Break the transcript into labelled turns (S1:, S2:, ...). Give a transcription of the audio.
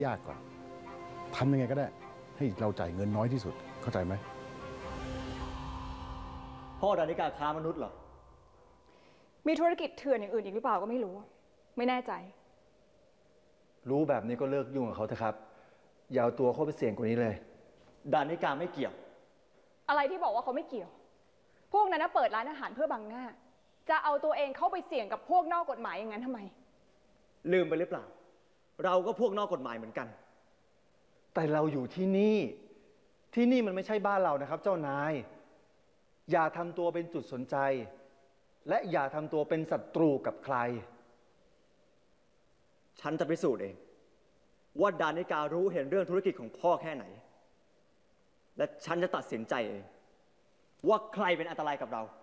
S1: ยากกว่าทำยังไงก็ได้ให้เราจ่ายเงินน้อยที่สุดเข้าใจไหม
S2: พ่อดานิกาค้ามนุษย์เหรอ
S3: มีธุรกิจเถื่อนอย่างอื่นอีกหรือเปล่าก็ไม่รู้ไม่แน่ใจ
S4: รู้แบบนี้ก็เลิกยุ่งกับเขาเถอะครับอย่าเอาตัวเข้าไปเสี่ยงกว่านี้เลย
S2: ดานิกาไม่เกี่ยว
S3: อะไรที่บอกว่าเขาไม่เกี่ยวพวกนั้นเปิดร้านอาหารเพื่อบังหน้าจะเอาตัวเองเข้าไปเสี่ยงกับพวกนอกกฎหมายอย่างนั้นทำไม
S2: ลืมไปหรือเปล่าเราก็พวกนอกกฎหมายเหมือนกัน
S4: แต่เราอยู่ที่นี่ที่นี่มันไม่ใช่บ้านเรานะครับเจ้านายอย่าทำตัวเป็นจุดสนใจและอย่าทำตัวเป็นศัตรูกับใคร
S2: ฉันจะพิสูจน์เองว่าดานิการู้เห็นเรื่องธุรกิจของพ่อแค่ไหนและฉันจะตัดสินใจเองว่าใครเป็นอันตรายกับเรา